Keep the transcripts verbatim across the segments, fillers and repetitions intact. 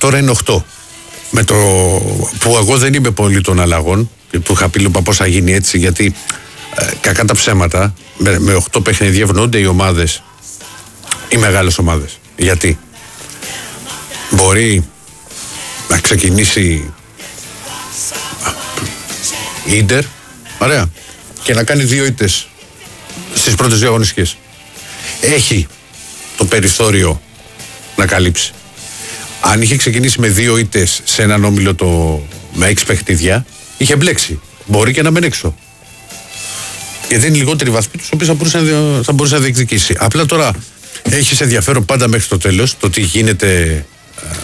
τώρα είναι οκτώ. Με το που εγώ δεν είμαι πολύ των αλλαγών και του είχα πει λοιπόν πώς θα γίνει έτσι, γιατί ε, κακά τα ψέματα με, με οκτώ παιχνίδια ευνοούνται οι ομάδες, οι μεγάλες ομάδες. Γιατί μπορεί να ξεκινήσει η Ίντερ, ωραία, και να κάνει δύο ήττες στις πρώτες δύο αγωνιστικές. Έχει το περιθώριο να καλύψει. Αν είχε ξεκινήσει με δύο ήττες σε έναν όμιλο το, με έξι παιχνίδια, είχε μπλέξει. Μπορεί και να μεν έξω. Γιατί είναι λιγότεροι βαθμοί τους, οποίους θα μπορούσε, να, θα μπορούσε να διεκδικήσει. Απλά τώρα έχεις ενδιαφέρον πάντα μέχρι το τέλος το τι γίνεται. Α,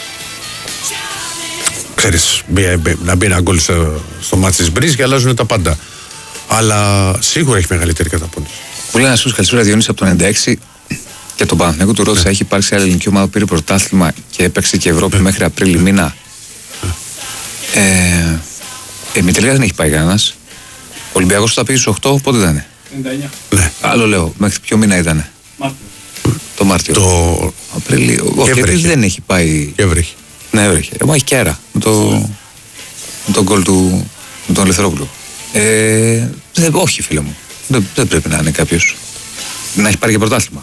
ξέρεις, να μπει ένα γκολ στο, στο μάτι της Μπρίζ και αλλάζουν τα πάντα. Αλλά σίγουρα έχει μεγαλύτερη καταπώνηση. Μου λέει ένα σου καλησπέρα Διονύση από το ενενήντα έξι και τον Παναθηναϊκό του ρώτησα: έχει υπάρξει άλλη ελληνική ομάδα που πήρε πρωτάθλημα και έπαιξε και Ευρώπη μέχρι Απρίλη μήνα? Ε, ε, τελικά δεν έχει πάει κανένας. Ο Ολυμπιακός θα πήγε στους οκτώ, πότε ήταν? ενενήντα εννιά. Ναι. Άλλο λέω, μέχρι ποιο μήνα ήταν? Μάρτιο. Το Μάρτιο. Το... Απρίλιο. Όχι, επίσης δεν έχει πάει. Και έβρεχε. Ναι, έβρεχε. Εγώ έχει και αέρα με το, με τον γκολ του με τον Ελευθερόπουλο. Ε, δεν, όχι, φίλε μου. Δεν, δεν πρέπει να είναι κάποιος να έχει πάρει και πρωτάθλημα.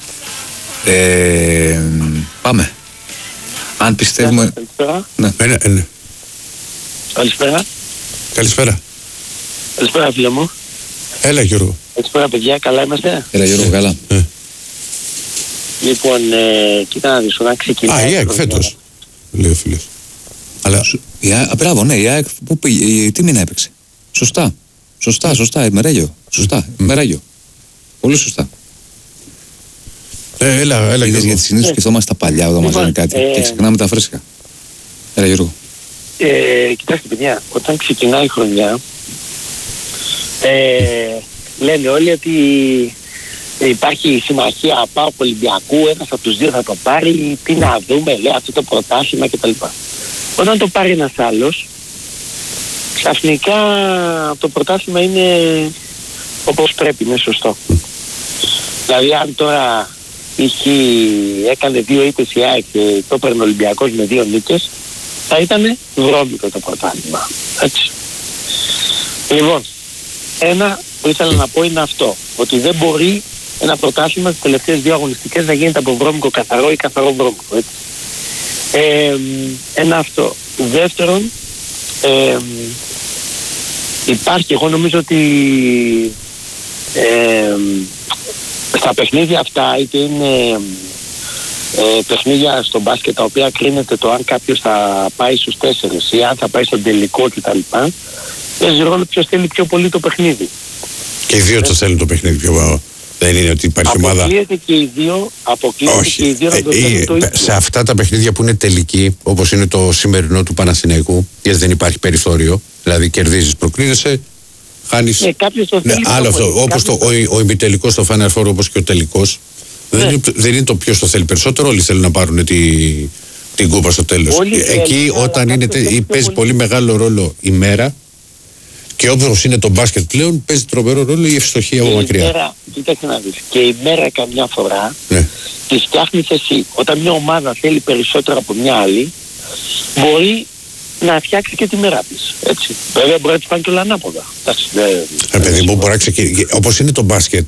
Ε, πάμε. Αν πιστεύουμε. Καλησπέρα. Ναι. Ναι, ναι. Καλησπέρα. Καλησπέρα. Καλησπέρα, φίλε μου. Έλα, Γιώργο. Καλησπέρα, παιδιά. Καλά είμαστε? Έλα, Γιώργο, καλά. Ε. Λοιπόν, ε, κοίτα να δεις, όταν ξεκινάει. Α, η ΑΕΚ φέτος, λέει ο φίλος. Αλλά... Η ΑΕΚ, α, μπράβο, ναι, η ΑΕΚ, πού πήγε, τι μήνα έπαιξε? Σωστά. Σωστά, σωστά, μεράγιο. Σωστά, μεράγιο. Πολύ σωστά. Ε, έλα, έλα, Είδες, γιατί συνήθως σκεφτόμαστε τα παλιά όταν μας λένε κάτι ε, και ξεχνάμε τα φρέσκα. Έλα, Γιώργο. Ε, κοιτάξτε, παιδιά, όταν ξεκινάει η χρονιά, ε, λένε όλοι ότι υπάρχει συμμαχία ΠΑΟΚ Ολυμπιακού, ένας από τους δύο θα το πάρει, τι να δούμε, λέει, αυτό το πρωτάθλημα κτλ. Όταν το πάρει ένας άλλος, ξαφνικά το πρωτάθλημα είναι όπως πρέπει, είναι σωστό. Δηλαδή αν τώρα είχε, έκανε δύο ήττες η ΑΕΚ και το έπαιρνε ο Ολυμπιακός με δύο νίκες, θα ήταν βρώμικο το πρωτάθλημα. Έτσι. Λοιπόν, ένα που ήθελα να πω είναι αυτό, ότι δεν μπορεί ένα πρωτάθλημα στις τελευταίες δύο αγωνιστικές να γίνεται από βρώμικο καθαρό ή καθαρό βρώμικο. Έτσι. Ε, ένα αυτό. Δεύτερον, ε, υπάρχει, εγώ νομίζω ότι ε, στα παιχνίδια αυτά, είτε είναι ε, παιχνίδια στο μπάσκετ τα οποία κρίνεται το αν κάποιος θα πάει στους τέσσερις ή αν θα πάει στον τελικό κτλ. Παίζει ρόλο ποιος θέλει πιο πολύ το παιχνίδι. Και οι δύο το θέλουν το παιχνίδι πιο βάω. Δεν είναι ότι υπάρχει ομάδα. Αποκλείεται και οι δύο, αποκλείεται Όχι. και οι δύο να το Ε, θέλουν ε, το ίδιο. σε αυτά τα παιχνίδια που είναι τελική, όπως είναι το σημερινό του Παναθηναϊκού, γιατί δεν υπάρχει περιθώριο, δηλαδή κερδίζεις, προκλίνεσαι, χάνεις. Ναι, κάποιος το Ναι, θέλει πιο άλλο αυτό. πολύ. Όπως το, Κάποιος... ο, ο ημιτελικός στο Final Four, όπως και ο τελικός, Ναι. δεν, είναι, δεν είναι το ποιος το θέλει περισσότερο, όλοι θέλουν να πάρουν τη, την κούπα στο τέλος. Όλοι Εκεί θέλουν, όταν αλλά είναι, κάποιος θέλει πιο παίζει πολύ. πολύ μεγάλο ρόλο η μέρα, και όπως είναι το μπάσκετ πλέον, παίζει τρομερό ρόλο η ευστοχία από Και η μακριά. μέρα, κοίταξε να δεις, και η μέρα καμιά φορά Ναι. τη φτιάχνεις εσύ. Όταν μια ομάδα θέλει περισσότερο από μια άλλη, μπορεί να φτιάξει και τη μέρα της. Έτσι. Βέβαια μπορεί να της πάνε και όλα ανάποδα. Εντάξει, δεν... Ε, παιδί μου, μπορεί να ξεκινήσει. Όπως είναι το μπάσκετ,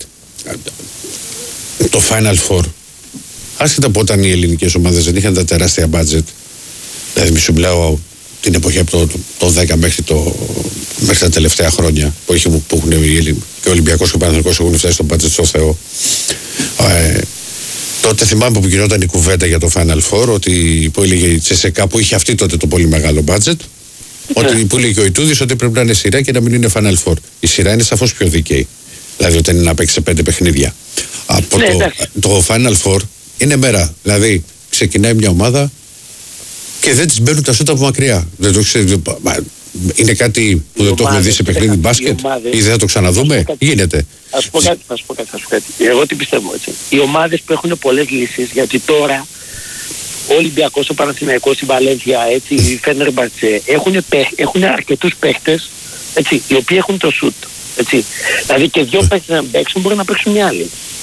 το Final Four, άσχετα από όταν οι ελληνικές ομάδες δεν είχαν τα τεράστια budget, δηλαδή μη σου μιλάω την εποχή από το, το δέκα μέχρι, το, μέχρι τα τελευταία χρόνια που, είχε, που έχουν οι Έλληνες και ο Ολυμπιακός και ο Παναθηναϊκός έχουν φτάσει στο budget στο Θεό. Ε, τότε θυμάμαι που γινόταν η κουβέντα για το Final Four, ότι που έλεγε η Τσεσεκά που είχε αυτή τότε το πολύ μεγάλο budget, ότι που έλεγε ο Ιτούδης ότι πρέπει να είναι σειρά και να μην είναι Final Four. Η σειρά είναι σαφώς πιο δίκαιη. Δηλαδή όταν είναι να παίξει σε πέντε παιχνίδια. Από Ναι, το, το Final Four είναι μέρα. Δηλαδή ξεκινάει μια ομάδα και δεν τις μπαίνουν τα σούτα από μακριά. Δεν το ξέρω, είναι κάτι που δεν το έχουμε δει σε παιχνίδι μπάσκετ ή δεν θα το ξαναδούμε. Γίνεται. Θα σου πω κάτι, θα σου πω κάτι, θα σου πω κάτι. Εγώ τι πιστεύω, έτσι. Οι ομάδες που έχουν πολλές λύσεις, γιατί τώρα ο Ολυμπιακός, ο Παναθηναϊκός, η Βαλένθια, έτσι, η Φενέρμπαχτσε έχουν, έχουν αρκετούς παίχτες, έτσι, οι οποίοι έχουν το σουτ. Έτσι. Δηλαδή και δύο παίχτες να παίξουν μπορεί να παίξουν μια άλλη.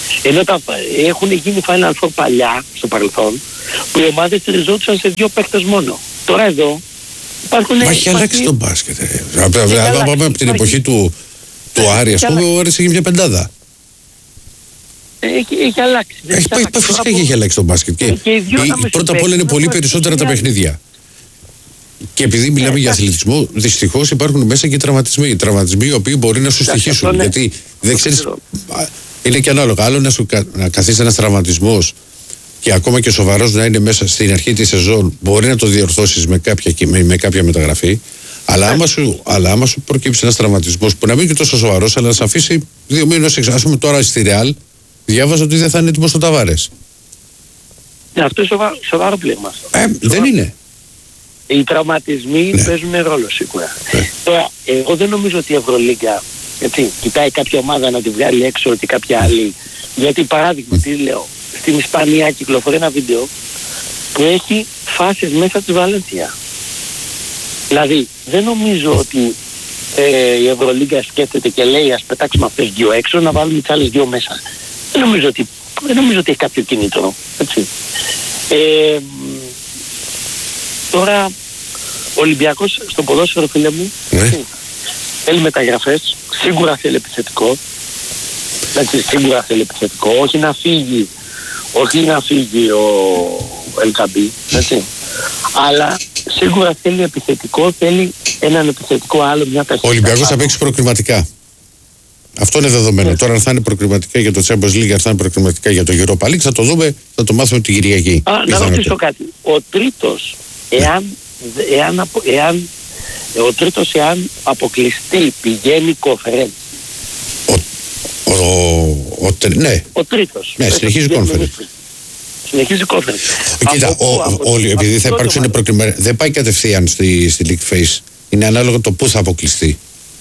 Ενώ τα, έχουν γίνει Final Four παλιά, στο παρελθόν, που οι ομάδες τριζόντουσαν σε δύο παίκτες μόνο. Τώρα εδώ υπάρχουν... Μα έχει αλλάξει το μπάσκετ. Από την εποχή του, του Άρη, ας πούμε, ο Άρης έχει μια πεντάδα. Έχει, έχει αλλάξει. Έχει, έχει, φυσικά από... έχει αλλάξει το μπάσκετ. Και, και η, πρώτα απ' όλα είναι πολύ περισσότερα τα παιχνίδια. Και επειδή μιλάμε για αθλητισμό, δυστυχώς υπάρχουν μέσα και τραυματισμοί. Τραυματισμοί οι οποίοι μπορεί να σου στοιχήσουν. Ναι. Γιατί δεν ξέρεις. Είναι και ανάλογα. Άλλο να σου να καθίσει ένας τραυματισμός και ακόμα και σοβαρός να είναι μέσα στην αρχή της σεζόν, μπορεί να το διορθώσεις με κάποια, με, με κάποια μεταγραφή. Αλλά άμα, σου, αλλά άμα σου προκύψει ένας τραυματισμός που να μην είναι και τόσο σοβαρός, αλλά να σε αφήσει δύο μήνες έξω. Ας πούμε τώρα στη Ρεάλ, διάβαζα ότι δεν θα είναι έτοιμος ο Ταβάρες. Ναι, αυτό είναι σοβαρό, σοβαρό πλήγμα. Ε, δεν είναι. Οι τραυματισμοί ναι. παίζουν ρόλο σίγουρα. Ναι. Τώρα, εγώ δεν νομίζω ότι η Ευρωλίγκα έτσι, κοιτάει κάποια ομάδα να τη βγάλει έξω ότι κάποια άλλη. Γιατί παράδειγμα, τι λέω, στην Ισπανία κυκλοφορεί ένα βίντεο που έχει φάσεις μέσα της Βαλένθια. Δηλαδή, δεν νομίζω ότι ε, η Ευρωλίγκα σκέφτεται και λέει ας πετάξουμε αυτές δύο έξω να βάλουμε τις άλλες δύο μέσα. Δεν νομίζω ότι, δεν νομίζω ότι έχει κάποιο κίνητρο. Έτσι. Ε, τώρα, ο Ολυμπιακός στον ποδόσφαιρο, φίλε μου, ναι. θέλει μεταγραφές, σίγουρα θέλει επιθετικό. Έτσι, σίγουρα θέλει επιθετικό, όχι να φύγει, όχι να φύγει ο Ελκαμπή, έτσι. Αλλά σίγουρα θέλει επιθετικό, θέλει έναν επιθετικό άλλο, μια ταχύτητα. Ο Ολυμπιακός θα παίξει προκριματικά. Αυτό είναι δεδομένο. Yeah. Τώρα αν θα είναι προκριματικά για το Champions League, αν θα είναι προκριματικά για το Europa League, θα το δούμε, θα το μάθουμε την Κυριακή. Α, να ρωτήσω κάτι. Ο τρίτος, εάν, yeah. εάν, απο, εάν, ο τρίτος εάν αποκλειστεί, πηγαίνει κόφερεν. Ο, ο, ο, ο, ναι. ο τρίτος. Ναι, συνεχίζει κόφερεν. Συνεχίζει κόφερεν. Κοίτα, ο, ο, ο, επειδή θα υπάρξουν προκριματικά, δεν πάει κατευθείαν στη, στη League Phase. Είναι ανάλογα το πού θα αποκλειστεί.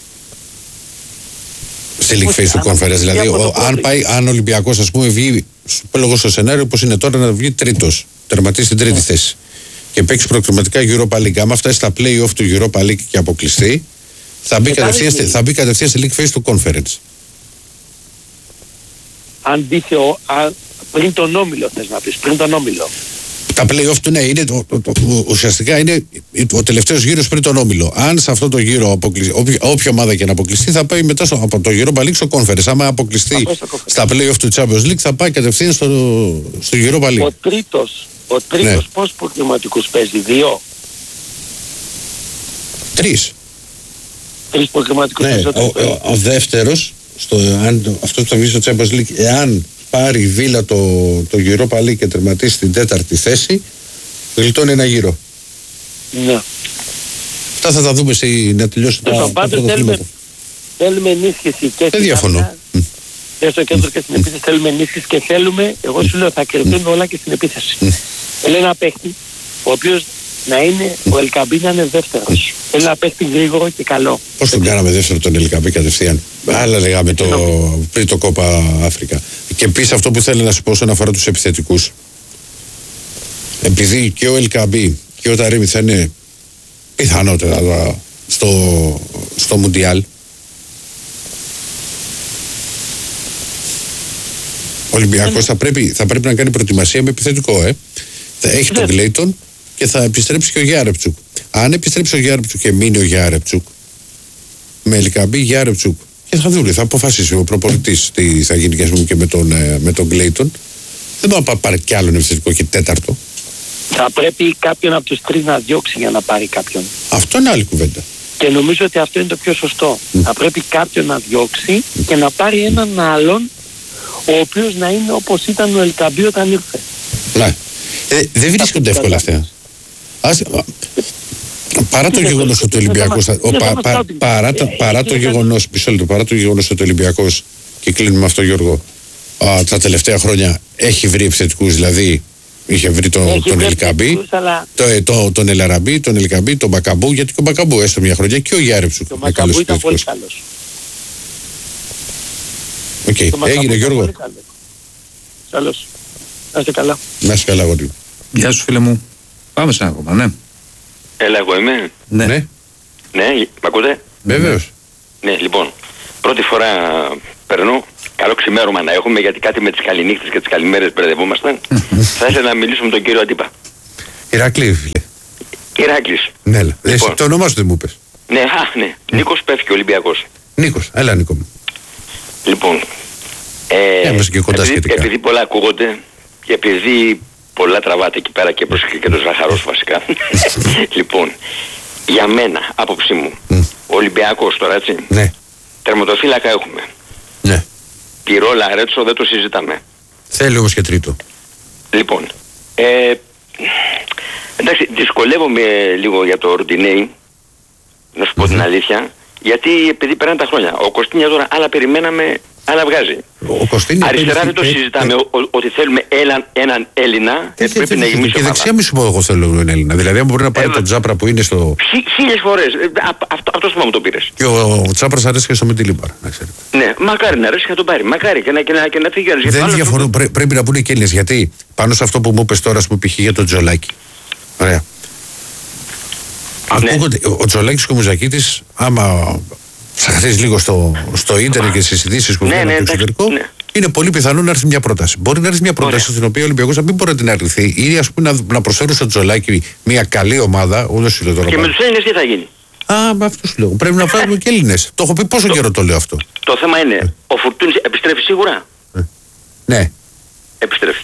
Στη League Phase του Conference. Δηλαδή, ο, αν, πάει, αν ο Ολυμπιακός, ας πούμε, βγει λόγω στο σενάριο όπως είναι τώρα να βγει τρίτος, τερματίσει στην τρίτη θέση και παίξει προκριματικά Europa League. Άμα φτάσει στα play-off του Europa League και αποκλειστεί, θα μπει, κατευθείαν, θα μπει κατευθείαν στη League Phase του Conference. Αν μπει πριν τον όμιλο, θες να πεις, πριν τον όμιλο. Τα play-off του, ναι, είναι, το, το, το, ουσιαστικά είναι ο τελευταίος γύρος πριν τον όμιλο. Αν σε αυτό το γύρο αποκλειστεί, όποια, όποια ομάδα και να αποκλειστεί, θα πάει μετά στο, από το Europa League στο Conference. Άμα αποκλειστεί στα play-off του Champions League, θα πάει κατευθείαν στο, στο Europa League. Ο τρίτος, ο τρίτος ναι. Πώς προκριματικούς παίζει, δύο. Τρεις. Τρεις προκριματικούς ναι, ο, ο, ο δεύτερος, στο, αν, αυτός που θα βγει στο Champions League, εάν πάρει η Βίλα το, το Europa League και τερματίσει στην τέταρτη θέση, γλιτώνει ένα γύρο. Ναι. Αυτά θα τα δούμε στη, να τελειώσει τα, τα πρωτοθλήματα. Θέλουμε ενίσχυση και δεν διαφωνώ. Και στο κέντρο και στην επίθεση θέλουμε ενίσχυση και θέλουμε, εγώ σου λέω, θα κρυφτούν mm. όλα και στην επίθεση. Mm. Θέλω ένα παίχτη, ο οποίος να είναι, mm. ο Ελκαμπή να είναι δεύτερος. Mm. Θέλω ένα παίχτη γρήγορο και καλό. Πώς τον κάναμε δεύτερο τον Ελκαμπή κατευθείαν. Άλλα λέγαμε το, πριν το Κόπα Αφρικα. Και επίσης αυτό που θέλω να σου πω όσον αφορά τους επιθετικούς. Επειδή και ο Ελκαμπή και ο Ταρίμι θα είναι πιθανότερα στο, στο Μουντιάλ. Ο Ολυμπιακός θα πρέπει, θα πρέπει να κάνει προετοιμασία με επιθετικό, ε. Θα έχει τον Κλέιτον και θα επιστρέψει και ο Γιάρεπτσουκ. Αν επιστρέψει ο Γιάρεπτσουκ και μείνει ο Γιάρεπτσουκ, με Ελκαμπή Γιάρεπτσουκ, και θα δούμε, θα αποφασίσει ο προπονητής τι θα γίνει και, και με τον, με τον Κλέιτον. Δεν μπορεί να πάρει κι άλλον επιθετικό και τέταρτο. Θα πρέπει κάποιον από τους τρεις να διώξει για να πάρει κάποιον. Αυτό είναι άλλη κουβέντα. Και νομίζω ότι αυτό είναι το πιο σωστό. Mm. Θα πρέπει κάποιον να διώξει mm. και να πάρει έναν άλλον ο οποίος να είναι όπως ήταν ο Ελκαμπή όταν ήρθε. Ναι. Ε, δεν βρίσκονται εύκολα αυτά. Ας, παρά το γεγονός ότι ο Ολυμπιακός παρά το γεγονός μισό λεπτό, παρά το γεγονός ότι ο Ολυμπιακός, και κλείνουμε αυτό Γιώργο, α, τα τελευταία χρόνια έχει βρει επιθετικούς, δηλαδή είχε βρει τον, τον Ελκαμπή, αλλά... το, το, τον Ελαραμπή, τον Ελκαμπή, τον Μπακαμπού, γιατί και ο Μπακαμπού έστω μια χρονιά και ο Γιάρεψουκ. Ο Μπακαμπού ήταν πολύ καλός. Οκ, okay. Έγινε Γιώργο. Καλώς. Να είστε καλά. Να είστε καλά, Γόρι. Γεια σου φίλε μου. Πάμε σε ένα ακόμα, ναι. Έλα, εγώ είμαι. Ναι. Ναι, ναι μ' ακούτε? Βεβαίως. Ναι, λοιπόν. Πρώτη φορά Περνώ. Καλό ξημέρωμα να έχουμε, γιατί κάτι με τις καληνύχτες και τις καλημέρες μπερδευόμασταν. Θα ήθελα να μιλήσω με τον κύριο Αντίπα. Ηρακλή, φίλε. Ηράκλης. Ναι, λοιπόν. Εσύ το όνομά σου δεν μου είπες. Ναι, α, ναι. Νίκος Πέφκη, Ολυμπιακός. Νίκος, έλα Νίκο μου. Λοιπόν, ε, Έμεσα και κοντά επειδή, σχετικά. επειδή πολλά ακούγονται και επειδή πολλά τραβάτε εκεί πέρα και προσεχεί και το ζαχαρός βασικά. Λοιπόν, για μένα, άποψή μου, Mm. ο Ολυμπιακός τώρα, έτσι, Ναι, τερματοφύλακα έχουμε. ναι. Πυρόλα, Ρέτσο, δεν το συζητάμε. Θέλει όμως και τρίτο. Λοιπόν, ε, εντάξει, δυσκολεύομαι λίγο για το Ροντινέι, να σου πω Mm-hmm. την αλήθεια, γιατί επειδή περνάνε τα χρόνια. Ο Κωστίνια τώρα άλλα περιμέναμε, άλλα βγάζει. Ο Κωστίνια Αριστερά δεν το ε, συζητάμε, ε, ο- ο- ότι θέλουμε έναν, έναν Έλληνα, ε, έτσι πρέπει ε, να ε, γεμίσει Και ομάδα. δεξιά μη σου πω εγώ θέλω έναν Έλληνα. Δηλαδή, αν μπορεί να πάρει Ε, τον Τζάπρα που είναι στο. Χι- Χίλιες φορές, ε, α- αυτό, αυτός που μου το πήρες. Και ο, ο Τσάπρας αρέσει και στο Μεντιλίμπαρ, να ξέρετε. Ναι, μακάρι να αρέσει και να τον πάρει, μακάρι και να, και να, και να φύγει ο ένας. Γιατί Δεν άλλος- διαφωνούν, πρέ- πρέπει να πούνε και Έλληνες. Γιατί πάνω σε αυτό που μου είπες τώρα, α πούμε, π.χ. για τον Τζολάκη. Ωραία. Ναι. Ακούγονται, ο Τζολάκης και ο Μουζακίτης, άμα ψαχθείς λίγο στο, στο ίντερνετ και στις ειδήσεις που Ναι, βγαίνουν ναι, από το εντάξει, εξωτερικό, ναι. είναι πολύ πιθανό να έρθει μια πρόταση. Μπορεί να έρθει μια πρόταση Ωραία. στην οποία ο Ολυμπιακός να μην μπορεί να την αρνηθεί ή ας πούμε να, να προσφέρουν στο Τζολάκη μια καλή ομάδα. Ούτε σου λέω τώρα. Και με πάνω. τους Έλληνες τι θα γίνει. Α, με αυτό σου λέω. Πρέπει να φέρουμε και Έλληνες. Το έχω πει πόσο καιρό το λέω αυτό. Το θέμα είναι, ο Φουρτούνης επιστρέφει σίγουρα. Ναι. Επιστρέφει.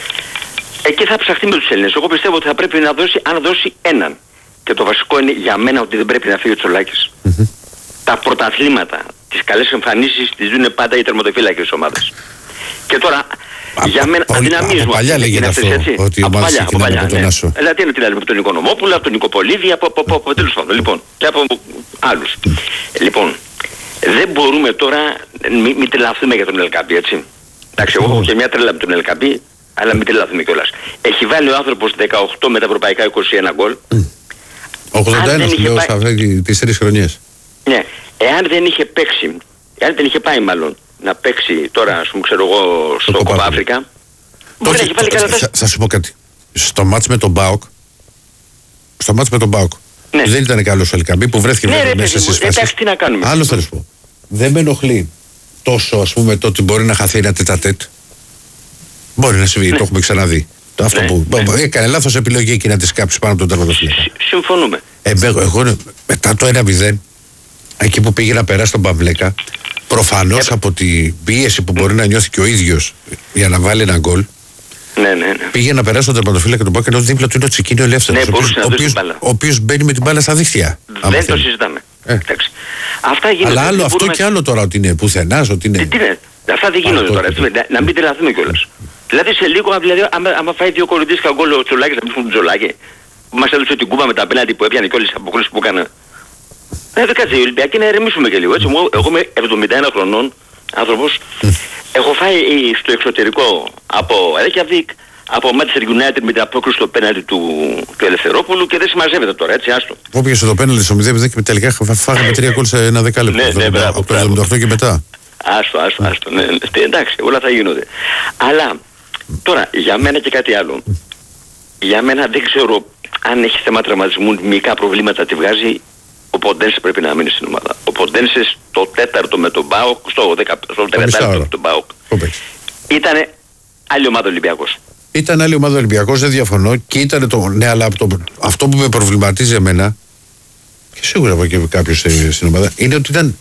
Εκεί θα ψαχτεί με τους Έλληνες. Εγώ πιστεύω ότι θα πρέπει να δώσει, αν δώσει έναν. Και το βασικό είναι για μένα ότι δεν πρέπει να φύγει ο Τσολάκης. Τα πρωταθλήματα, τις καλές εμφανίσεις τις δίνουν πάντα οι τερματοφύλακες της ομάδας. Και τώρα, Από- για μένα πολύ- αδυναμίζουμε. από παλιά αυτές λέγεται αυτές, αυτό, έτσι. ότι η Από ομάδα παλιά, από ξεκινάει παλιά, από τον ναι. Άσο. Δηλαδή είναι τι λέμε, από τον Οικονομόπουλο, από τον Νικοπολίδη, από, από, από, από τέλος πάντων. Λοιπόν, και από άλλους. Λοιπόν, δεν μπορούμε τώρα, μην μη τρελαθούμε για τον Ελκαμπή, έτσι. Εντάξει, εγώ έχω και μια τρέλα με τον Ελκαμπή, αλλά μην τρελαθούμε κιόλας. Έχει βάλει ο άνθρωπος δεκαοκτώ με τα ευρωπαϊκά είκοσι ένα γκολ. ογδόντα ένα Αν δεν σου είχε λέω πάει- σε αυτές τις τρεις χρονιές. Ναι, εάν δεν είχε παίξει, εάν δεν είχε πάει μάλλον να παίξει τώρα, ας πούμε, ξέρω εγώ, στο Κοπα Κοπα Αφρικα. Αφρικα, μπορεί να έχει βάλει Το- καλά θα, τάση. θα σου πω κάτι. Στο μάτς με τον Μπάοκ, στο μάτς με τον Μπάοκ, Ναι. δεν ήταν καλός ο Ελκαμπή που βρέθηκε Ναι, βέβαια ρε, μέσα παιδί στις μου, φάσεις. εντάξει, τι να κάνουμε. Άλλο θέλω να σου πω. Δεν με ενοχλεί τόσο ας πούμε το ότι μπορεί να χαθεί ένα τετατέτ. Μπορεί να συμβεί, το έχουμε ξαναδεί. Το αυτό Ναι, που ναι. έκανε λάθος επιλογή εκεί να τη σκάψει πάνω από τον τερματοφύλακα. Συ- Συμφωνούμε. Ε, εγώ, εγώ μετά το ένα μηδέν, εκεί που πήγε να περάσει τον Παυλέκα, προφανώς από την πίεση που μπορεί να νιώθει και ο ίδιος για να βάλει ένα γκολ, Ναι, ναι, ναι. πήγε να περάσει τον τερματοφύλακα και τον Πάκο, ενώ δίπλα του είναι ο Τσικίνιο Ελεύθερος, Ναι, ο οποίος- μπορούσε να ο δώσει οποίος- την μπάλα. ο οποίος μπαίνει με την μπάλα στα δίχτυα. άμα Δεν το θέλει. συζητάμε. Ε. Εντάξει. Αυτά γίνονται. Αλλά άλλο δεν αυτό μπορούμε- και άλλο τώρα, ότι είναι πουθενάς, ότι είναι. Τι, τι είναι. Αυτά δεν γίνονται Πάρα τώρα. πολύ. έτσι, Να, να μην τρελαθούμε κιόλας. Δηλαδή σε λίγο, δηλαδή, άμα, άμα φάει δύο κορυντήσκα γκολ ο Τσολάκης, να μην τον Τσολάκη, που μας έδωσε την κούπα με τα πέναντι που έπιανε και όλες τις αποκρίσεις που έκανα. Ε, δεν κάτσε, οι Ολυμπιακοί να ηρεμήσουμε και λίγο. Έτσι. Εγώ, εγώ είμαι εβδομήντα ένα χρονών άνθρωπος. Έχω φάει ε, στο εξωτερικό από Reykjavik, από Manchester United με την απόκριση στο πέναντι του, του Ελευθερόπουλου και δεν συμμαζεύεται τώρα, έτσι, άστο. Όποιες το πέναλτι στο μηδέν μηδέν και τελικά φάγαμε τρία γκολ σε ένα δεκάλεπτο. Ναι, ναι, μπράβο, Από το μπράβο. εβδομήντα οκτώ και μετά. Άστο, άστο, άστο. Ναι, ναι, στε- εντάξει, όλα θα γίνονται. Αλλά τώρα, για μένα και κάτι άλλο. Για μένα δεν ξέρω αν έχει θέμα τραυματισμού, μικρά προβλήματα τη βγάζει. Ο Ποντένσε πρέπει να μείνει στην ομάδα. Ο Ποντένσε στο τέταρτο με τον Μπάοκ, στο, δεκα, στο τριάντα με τον Μπάοκ, ήταν άλλη ομάδα Ολυμπιακός. Ήταν άλλη ομάδα Ολυμπιακός, δεν διαφωνώ. Και ήταν το. Ναι, αλλά από το, αυτό που με προβληματίζει εμένα, και σίγουρα από και κάποιο στην ομάδα, είναι ότι ήταν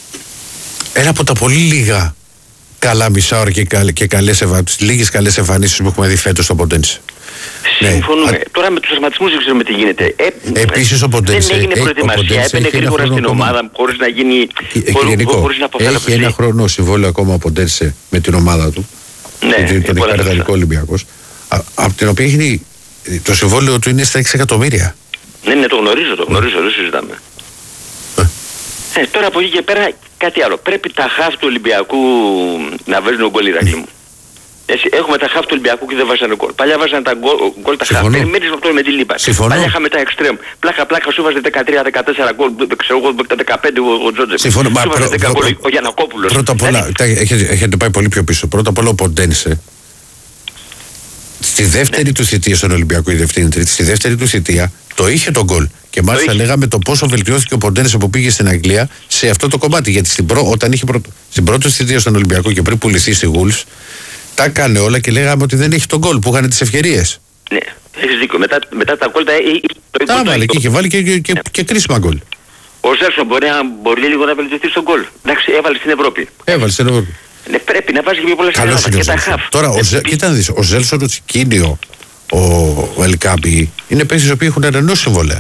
ένα από τα πολύ λίγα καλά μισάωρα και, καλ, και καλές εμφανίσεις, λίγες καλές εμφανίσεις που έχουμε δει φέτος στο Ποντένσε. Συμφωνούμε. Ναι. Τώρα με τους τραυματισμούς δεν ξέρουμε τι γίνεται. Ε, Επίσης ο Ποντένσε. δεν έγινε προετοιμασία, έπαιρνε γρήγορα στην ομάδα χωρίς να γίνει. Χωρίς να έχει ένα χρόνο συμβόλαιο ακόμα ο Ποντένσε με την ομάδα του. Ναι, γιατί τον έχει πάρει δανεικό Ολυμπιακός. Από την οποία έχει το συμβόλαιο του είναι στα έξι εκατομμύρια. Ναι, ναι, το γνωρίζω, το γνωρίζω, δεν συζητάμε. Ε, τώρα από εκεί και πέρα κάτι άλλο. Πρέπει τα χαφ του Ολυμπιακού να βάζουν γκολ, Ηρακλή μου. Έτσι, έχουμε τα χαφ του Ολυμπιακού και δεν βάζανε γκολ. Παλιά βάζανε τα γκολ τα χαφ. Περιμένεις αυτό με τη λίπα. Συμφωνώ. Παλιά είχαμε τα εξτρέμ. Πλάκα πλάκα σου βάζε δεκατρία δεκατέσσερα γκολ. Ξέρω εγώ τα δεκαπέντε ο Τζότζεφ. Συμφωνώ. Σου βάζε δέκα γκολ ο Γιαννακόπουλος. Πρώτα απ' όλα, έχετε, έχετε πάει πολύ πιο πίσω. Πρώτα απ' όλα ο Ποντένσε. Στη δεύτερη του θητεία στον Ολυμπιακό, η δεύτερη τρίτη, στη δεύτερη του θητεία το είχε τον γκολ. Και μάλιστα είχε. λέγαμε το πόσο βελτιώθηκε ο Ποντένσε που πήγε στην Αγγλία σε αυτό το κομμάτι. Γιατί στην, προ, όταν είχε προ, στην πρώτη θητεία στον Ολυμπιακό και πριν πουληθεί στη Wolves, τα έκανε όλα και λέγαμε ότι δεν έχει τον γκολ που είχαν τις ευκαιρίες. Ναι, έχεις δίκιο. Μετά, μετά τα γκολ τα το Τα έβαλε και είχε βάλει και, και, και, και κρίσιμα γκολ. Ο Ζέλσον μπορεί, μπορεί λίγο να βελτιωθεί στον γκολ. Εντάξει, έβαλε στην Ευρώπη. Έβαλε στην Ευρώπη. Ναι, πρέπει να βάζει και πιο πολλές Καλώς είναι ο και τα Ζέλσον. χαφ. Τώρα, ο, Ζε, κοίτα να δεις, ο Ζέλσον, ο Τσικίνιο, ο, ο Ελκάμπη είναι παίκτες οι οποίοι έχουν ενός συμβολέα.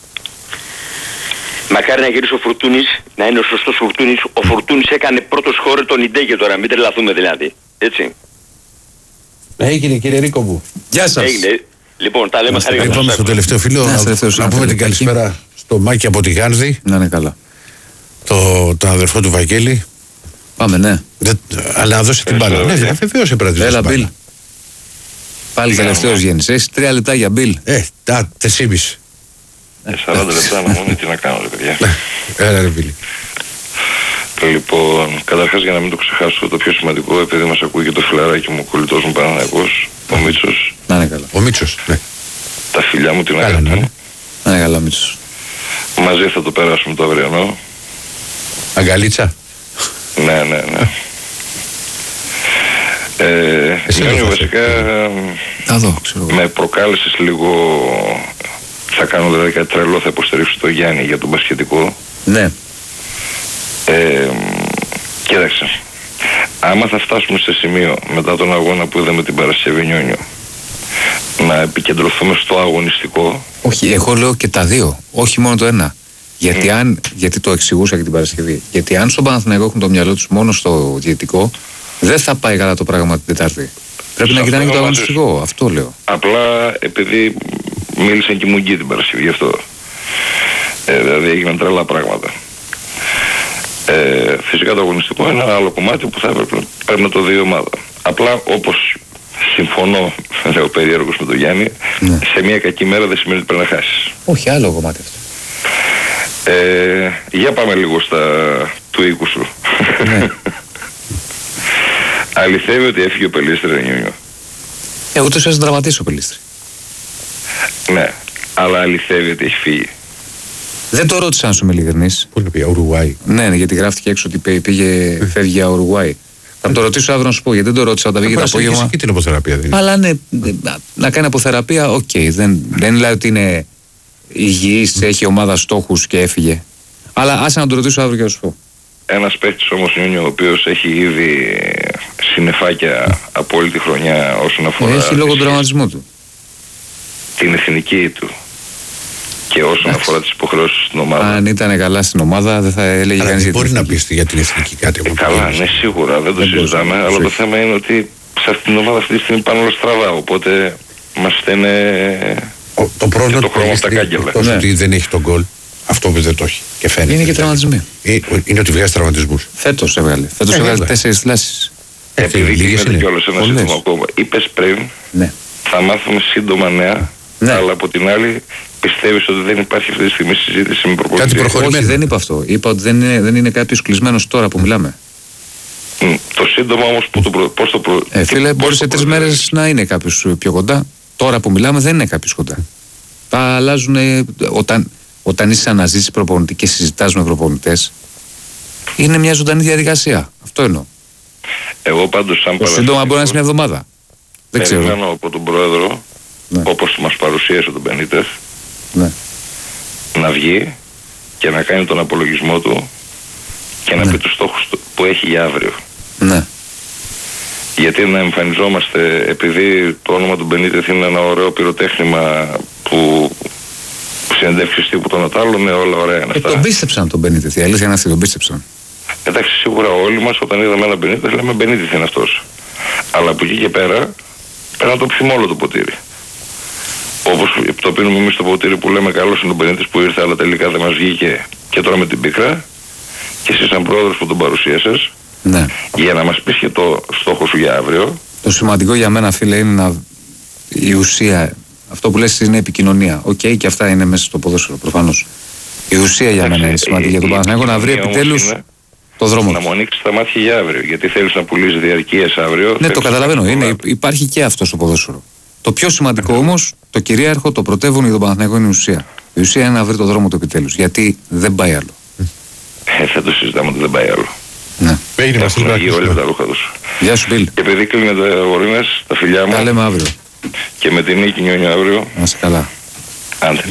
Μακάρι να γυρίσει ο Φουρτούνης, να είναι ο σωστός Φουρτούνης. Ο Φουρτούνης έκανε πρώτο χώρο τον Ιντέγε τώρα, μην τρελαθούμε δηλαδή. Έτσι. Έγινε κύριε Ρίκο μου. Γεια σας. Έγινε. Λοιπόν, τα λέμε χαρικά. Πάμε στο τελευταίο φίλο Ναι, να, τελευταίο, να ναι, πούμε την τελευταίο. καλησπέρα στο Μάκη από τη Γάνδη, Να είναι καλά. το, τον αδερφό του Βαγγέλη. Πάμε, ναι. Δεν, αλλά να δώσει την μπάλα. Ναι, βεβαίως έπρεπε να της Έλα, δώσει Μπιλ. μπάλα. Πάλι τελευταίος γέννης. Έχεις τρία λεπτά για Μπιλ. Ε, τα τεσσίμιση. σαράντα λεπτά να μου τι να κάνω, ρε παιδιά. Έλα ρε Μπιλ. Λοιπόν, καταρχάς για να μην το ξεχάσω, το πιο σημαντικό, επειδή μας ακούει και το φιλαράκι μου, ο κολλητός μου Παναθηναϊκός, ο Μίτσος, Να είναι καλά. Ο Μίτσος, ναι. τα φιλιά μου την Καλά, αγάπη ναι. μου. Να είναι καλά, Μίτσος. Μαζί θα το περάσουμε το αυριανό. Αγκαλίτσα. Ναι, ναι, ναι. Ε, Εσύ Γιάννη, το φας, βασικά Θα δω, ξέρω εγώ. με προκάλεσες λίγο, θα κάνω δηλαδή κάτι τρελό, θα υποστηρίξω το Γιάννη για τον μπασκετικό. Ναι. Ε, κοίταξε, άμα θα φτάσουμε σε σημείο μετά τον αγώνα που είδαμε την Παρασκευή Νιόνιο να επικεντρωθούμε στο αγωνιστικό, Όχι, εγώ λέω και τα δύο. Όχι μόνο το ένα. Γιατί, αν, γιατί το εξηγούσα και την Παρασκευή. Γιατί αν στον Παναθηναϊκό έχουν το μυαλό τους μόνο στο διαιτητικό, δεν θα πάει καλά το πράγμα την Τετάρτη. Πρέπει Σε να κοιτάνε και αυτό το μαζί σου. αγωνιστικό. Αυτό λέω. απλά επειδή μίλησαν και μου γκί την Παρασκευή γι' αυτό, ε, δηλαδή έγιναν τρελά πράγματα. Ε, φυσικά το αγωνιστικό είναι ένα άλλο κομμάτι που θα έπρεπε, πρέπει να το δει η ομάδα. Απλά όπως συμφωνώ, λέω περίεργος με τον Γιάννη, Ναι. σε μια κακή μέρα δεν σημαίνει ότι πρέπει να χάσεις. Όχι, άλλο κομμάτι αυτό. Ε, για πάμε λίγο στα του οίκου σου. Ναι. Αληθεύει ότι έφυγε ο Πελίστρη Ρενιούνιο. Ε, ούτως έτσι δραματίσει ο Πελίστρη. Ναι, αλλά αληθεύει ότι έχει φύγει. Δεν το ρώτησα αν σου είμαι ειλικρινής. Πού είναι πια, Ουρουγουάη. Ναι, ναι, γιατί γράφτηκε έξω ότι πέ- πήγε, φεύγει για Ουρουγουάη. Θα το ρωτήσω αύριο να σου πω, γιατί δεν το ρώτησα όταν πήγε το απόγευμα. Και την αποθεραπεία δεν είναι. Αλλά ναι, να- να κάνει αποθεραπεία, οκ. Δεν, δεν λέει ότι είναι υγιής, έχει ομάδα στόχους και έφυγε. Αλλά άσε να το ρωτήσω αύριο και να σου πω. Ένας παίκτης όμως Νιούνιο, ο οποίος έχει ήδη συννεφάκια από όλη τη χρονιά όσον αφορά Έχει λόγω τις- του τραυματισμού του. την εθνική του και όσον αφορά τις υποχρεώσεις στην ομάδα. Αν ήταν καλά στην ομάδα, δεν θα έλεγε Αλλά κανείς δεν για μπορεί την να εθνική. πει για την εθνική κάτι. Ε, καλά, ναι, σίγουρα, δεν το Δεν μπορείς συζητάμε, να αλλά το προσέχεις. θέμα είναι ότι σε αυτήν την ομάδα αυτή τη στιγμή πάνε όλα στραβά, οπότε μας στέλνε. Ο- Το πρόβλημα Και το του χρώμα από τα Πελίστρη, κάγκελα. εκτός Ναι. ότι δεν έχει τον γκολ, αυτό που δεν το έχει. Και φαίνεται. Είναι και τραυματισμοί. Ε, Είναι ότι βγάζει τραυματισμούς. Φέτος έβγαλε. Φέτος Ε, έβγαλε βέβαια. τέσσερις θλάσεις. Επειδή λίγες γίνεται είναι. κιόλας ένα Πολλές. σύντομο ακόμα. Είπες πριν, Ναι. θα μάθουμε σύντομα νέα, Ναι. αλλά από την άλλη πιστεύεις ότι δεν υπάρχει αυτή τη στιγμή συζήτηση με προπονητή. Κάτι προχωρημένο. Όχι, δεν είπα αυτό. Είπα ότι δεν είναι, δεν είναι κάποιος κλεισμένος τώρα που μιλάμε. Μ, Το σύντομα όμως που το προ... πώς το προ... Ε, φίλε, πώς μπορεί το σε τρει προσδοκείς. μέρες να είναι κάποιος πιο κοντά. Τώρα που μιλάμε δεν είναι κάποιος κοντά. Τα αλλάζουν ε, όταν, όταν είσαι αναζήτηση προπονητή και συζητάς με προπονητές. Είναι μια ζωντανή διαδικασία. Αυτό εννοώ. Εγώ πάντως σαν Το σύντομα μπορεί να είναι σε μια παραστατικός εβδομάδα. Δεν ξέρω. περιμένω από τον πρόεδρο, Ναι. όπως μας παρουσίασε τον Μπενίτες, Ναι. να βγει και να κάνει τον απολογισμό του και να Ναι. πει τους στόχους του που έχει για αύριο. Ναι. Γιατί να εμφανιζόμαστε, επειδή το όνομα του Μπενίτες είναι ένα ωραίο πυροτέχνημα που συνεντεύξεις τύπου των Ατάλων, ναι, όλα ωραία είναι Ε, αυτά. τον πίστεψαν τον Μπενίτεθ. Η αλήθεια είναι αυτή, τον πίστεψαν. Εντάξει, σίγουρα όλοι μας όταν είδαμε ένα Μπενίτες λέμε Μπενίτες είναι αυτός. Αλλά από εκεί και πέρα πρέπει να το πιούμε όλο το ποτήρι. Όπως το πίνουμε εμείς το ποτήρι που λέμε καλός είναι ο Μπενίτες που ήρθε αλλά τελικά δεν μας βγήκε και τώρα με την πίκρα. Και εσύ σαν πρόεδρος που τον παρουσίασες, Ναι. για να μας πεις και το στόχο σου για αύριο. Το σημαντικό για μένα, φίλε, είναι να... η ουσία. Αυτό που λες είναι επικοινωνία. Οκ, και αυτά είναι μέσα στο ποδόσφαιρο προφανώς. Η ουσία για μένα είναι σημαντική για τον η Παναθηναϊκό να βρει επικοινωνία όμως επιτέλους είναι το δρόμο να του. μου ανοίξεις τα μάτια για αύριο. Γιατί θέλεις να πουλήσεις διαρκείες αύριο. Ναι, θέλεις το να καταλαβαίνω. κάνεις Είναι, πολλά. υπάρχει και αυτό στο ποδόσφαιρο. Το πιο σημαντικό όμως, το κυρίαρχο, το πρωτεύον για τον Παναθηναϊκό είναι η ουσία. Η ουσία είναι να βρει το δρόμο του επιτέλους. Γιατί δεν πάει άλλο. Ε, θα το συζητάμε ότι δεν πάει άλλο. Ναι. Έγινε μας Έχουν βγει όλοι με τα ρούχα τους. Γεια σου, Μπιλ. Και επειδή κλείνετε αγορίνες, τα φιλιά μου Τα λέμε αύριο. και με την νίκη νιώνει αύριο, Να είσαι καλά. άντε.